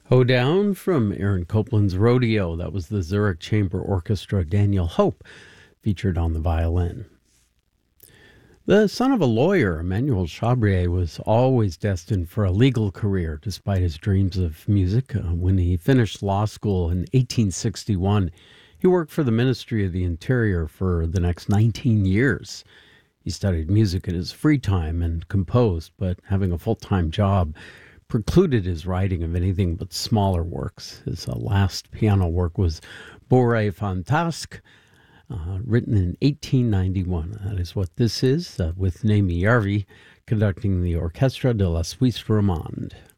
Hoedown from Aaron Copland's Rodeo. That was the Zurich Chamber Orchestra. Daniel Hope featured on the violin. The son of a lawyer, Emmanuel Chabrier was always destined for a legal career despite his dreams of music. When he finished law school in 1861, he worked for the Ministry of the Interior for the next 19 years. He studied music in his free time and composed, but having a full-time job precluded his writing of anything but smaller works. His last piano work was Bourrée Fantasque, written in 1891. That is what this is, with Naomi Yarvi conducting the Orchestra de la Suisse Romande.